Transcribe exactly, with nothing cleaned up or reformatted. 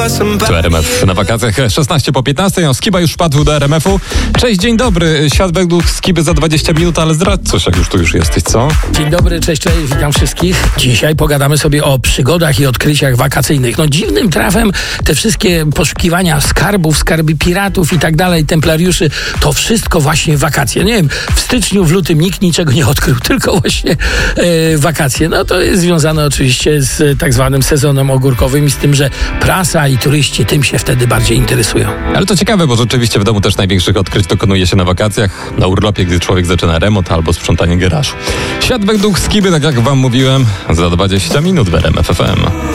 Tu R M F na wakacjach szesnaście po piętnastej. No, Skiba już wpadł do R M F-u. Cześć, dzień dobry. Świat według Skiby za dwadzieścia minut, ale zdradź coś, jak już tu już jesteś, co? Dzień dobry, cześć, cześć, witam wszystkich. Dzisiaj pogadamy sobie o przygodach i odkryciach wakacyjnych. No dziwnym trafem te wszystkie poszukiwania skarbów, skarby piratów i tak dalej, templariuszy, to wszystko właśnie wakacje. Nie wiem, w styczniu, w lutym nikt niczego nie odkrył, tylko właśnie e, wakacje. No to jest związane oczywiście z tak zwanym sezonem ogórkowym i z tym, że prasa i turyści tym się wtedy bardziej interesują. Ale to ciekawe, bo rzeczywiście w domu też największych odkryć dokonuje się na wakacjach, na urlopie, gdy człowiek zaczyna remont albo sprzątanie garażu. Świat według Skiby, tak jak wam mówiłem, za dwadzieścia minut w R M F F M.